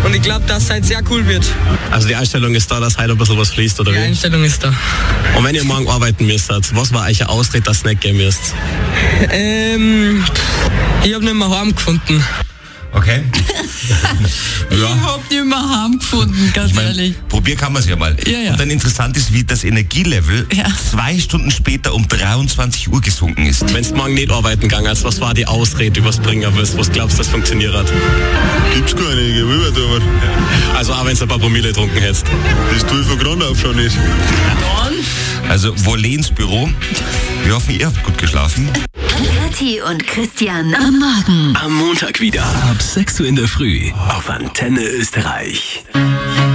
Und ich glaube, dass es halt sehr cool wird. Also die Einstellung ist da, dass heute ein bisschen was fließt, oder Die wie? Einstellung ist da. Und wenn ihr morgen arbeiten müsstet, was war euch ein Ausritt, dass ihr nicht gehen müsst? Ich habe nicht mehr heim gefunden. Okay. Ich hab nicht mehr heimgefunden, ganz ehrlich. Probier kann man es ja mal. Ja. Und dann interessant ist, wie das Energielevel 2 Stunden später um 23 Uhr gesunken ist. Wenn du morgen nicht arbeiten gegangen hast, was war die Ausrede, die was bringen willst? Was glaubst du, das funktioniert hat? Gibt's gar nicht, ich will aber. Also auch wenn du ein paar Promille getrunken hättest. Das tue ich von Grund auf schon nicht. Also Wolle ins Büro. Wir hoffen, ihr habt gut geschlafen. Kathi und Christian am Morgen. Am Montag wieder ab 6 Uhr in der Früh auf Antenne Österreich.